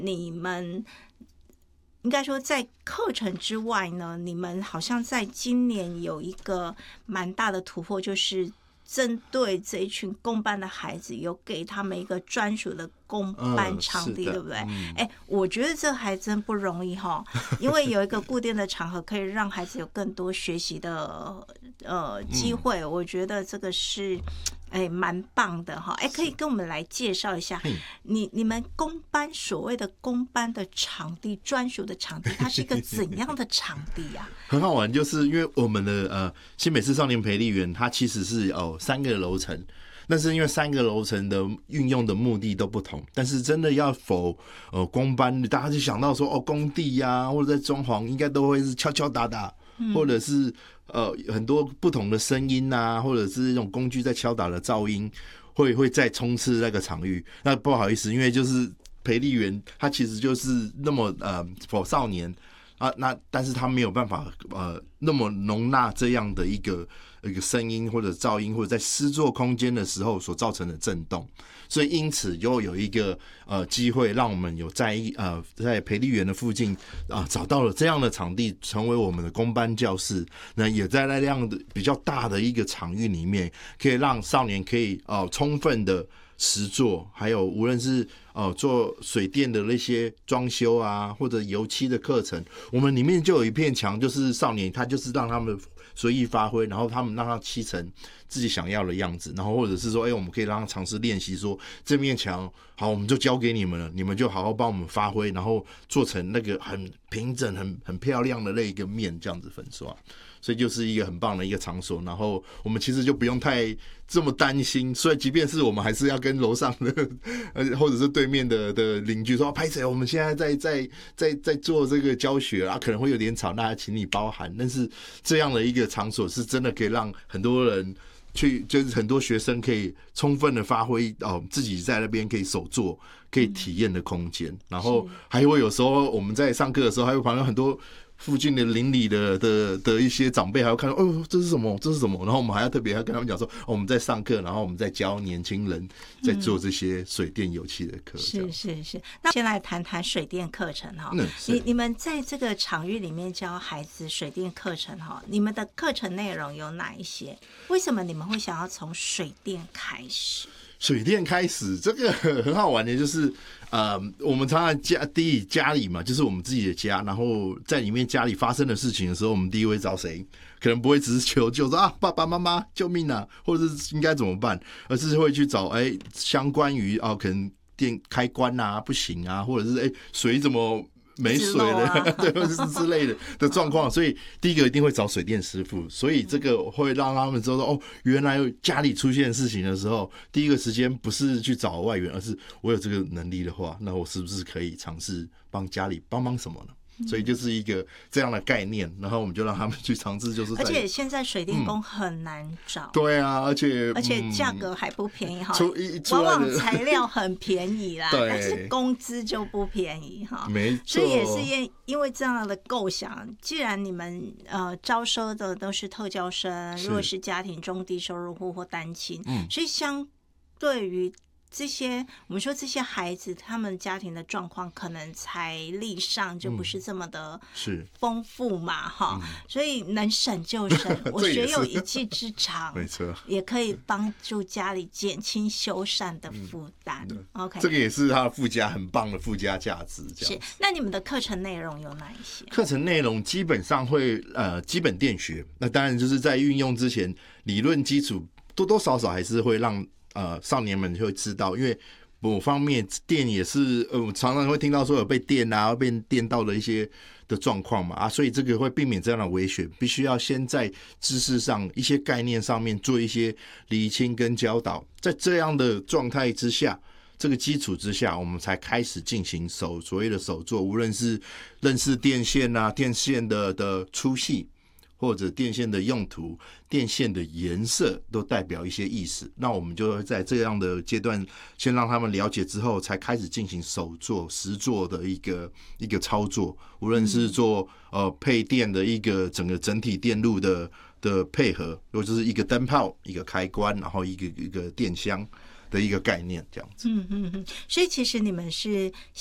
你们应该说在课程之外呢，你们好像在今年有一个蛮大的突破，就是针对这一群公班的孩子，有给他们一个专属的公班场地，对不对？我觉得这还真不容易哈，因为有一个固定的场合，可以让孩子有更多学习的机会。我觉得这个是蛮棒的哈。可以跟我们来介绍一下，你们公班所谓的公班的场地，专属的场地，它是一个怎样的场地啊？ 很好玩，就是因为我们的新北市少年培力园，它其实是3个楼层。但是因为3个楼层的运用的目的都不同，但是真的要否公班，大家就想到说工地啊，或者在装潢应该都会是敲敲打打，或者是很多不同的声音啊，或者是这种工具在敲打的噪音会再冲刺那个场域。那不好意思，因为就是培力园它其实就是那么否少年那但是它没有办法那么容纳这样的一个声音或者噪音，或者在施作空间的时候所造成的震动，所以因此就有一个机会，让我们有在培力园的附近找到了这样的场地，成为我们的公班教室。那也在那样的比较大的一个场域里面，可以让少年可以充分的实作，还有无论是做水电的那些装修啊，或者油漆的课程，我们里面就有一片墙，就是少年他就是让他们随意发挥，然后他们让他漆成自己想要的样子，然后或者是说我们可以让他尝试练习说这面墙好，我们就交给你们了，你们就好好帮我们发挥，然后做成那个很平整很漂亮的那一个面，这样子粉刷。所以就是一个很棒的一个场所，然后我们其实就不用太这么担心，所以即便是我们还是要跟楼上的或者是对面的邻居说，拍谁我们现在在做这个教学可能会有点吵，大家请你包涵。但是这样的一个场所是真的可以让很多人就是很多学生可以充分的发挥自己在那边可以手做可以体验的空间。然后还会有时候我们在上课的时候，还有旁边很多附近的邻里的一些长辈还会看到这是什么，这是什么，然后我们还要特别要跟他们讲说我们在上课，然后我们在教年轻人在做这些水电油漆的课。是。 那先来谈谈水电课程哈。你们在这个场域里面教孩子水电课程哈，你们的课程内容有哪一些？为什么你们会想要从水电开始？ 水电开始这个很好玩的，就是我们常常家里嘛，就是我们自己的家，然后在里面家里发生的事情的时候，我们第一会找谁？可能不会只是求救说爸爸妈妈救命啊，或者是应该怎么办，而是会去找相关于可能电开关不行啊，或者是水怎么没水了，对，或者是之类的状况，所以第一个一定会找水电师傅。所以这个会让他们知道原来家里出现事情的时候，第一个时间不是去找外援，而是我有这个能力的话，那我是不是可以尝试帮家里帮忙什么呢？所以就是一个这样的概念，然后我们就让他们去尝试，就是而且现在水电工很难找， 对啊，而且价格还不便宜哈，往往材料很便宜啦，但是工资就不便宜哈， 没错。 所以也是因为这样的构想，既然你们招收的都是特教生，如果是家庭中低收入户或单亲，所以相对于这些我们说这些孩子他们家庭的状况可能财力上就不是这么的丰富嘛所以能省就省我学有一技之长没错， 也可以帮助家里减轻修缮的负担OK， 这个也是它的很棒的附加价值。 是，那你们的课程内容有哪一些？ 课程内容基本上会基本电学，那当然就是在运用之前理论基础多多少少还是会让少年们就会知道，因为某方面电也是我常常会听到说有被电被电到的一些的状况嘛所以这个会避免这样的危险，必须要先在知识上一些概念上面做一些厘清跟教导，在这样的状态之下，这个基础之下，我们才开始进行所谓的手作，无论是认识电线电线的粗细，或者电线的用途，电线的颜色都代表一些意思。那我们就会在这样的阶段先让他们了解之后，才开始进行手作实作的一个操作，无论是做配电的一个整体电路的配合，或者是一个灯泡一个开关，然后一个电箱的一个概念这样子。 所以其实你们是